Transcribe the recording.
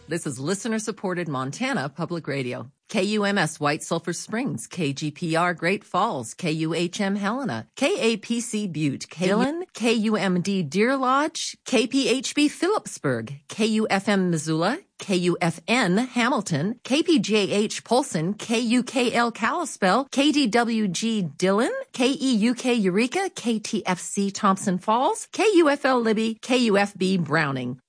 This is listener-supported Montana Public Radio. KUMS White Sulphur Springs, KGPR Great Falls, KUHM Helena, KAPC Butte, Dillon, KUMD Deer Lodge, KPHB Phillipsburg, KUFM Missoula, KUFN Hamilton, KPJH Polson, KUKL Kalispell, KDWG Dillon, KEUK Eureka, KTFC Thompson Falls, KUFL Libby, KUFB Browning.